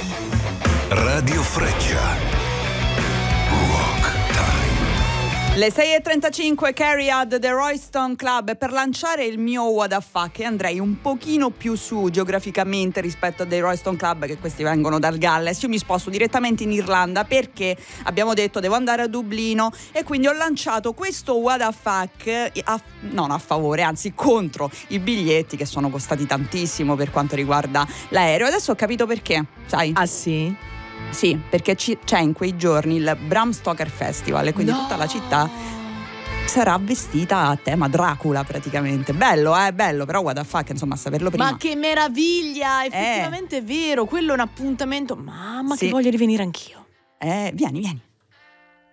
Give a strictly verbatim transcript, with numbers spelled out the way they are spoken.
Radio Freccia. Le sei e trentacinque, Carrie at the Royston Club. Per lanciare il mio What the Fuck andrei un pochino più su geograficamente rispetto a dei Royston Club, che questi vengono dal Galles. Io mi sposto direttamente in Irlanda perché abbiamo detto devo andare a Dublino e quindi ho lanciato questo What the Fuck a, non a favore, anzi contro i biglietti che sono costati tantissimo per quanto riguarda l'aereo. Adesso ho capito perché, sai? Ah sì? Sì, perché ci, c'è in quei giorni il Bram Stoker Festival e quindi no. tutta la città sarà vestita a tema Dracula praticamente. Bello, eh, bello, però what the fuck, insomma, a saperlo prima. Ma che meraviglia, effettivamente eh. è vero, quello è un appuntamento. Mamma, sì. che voglio di venire anch'io. Eh, vieni, vieni.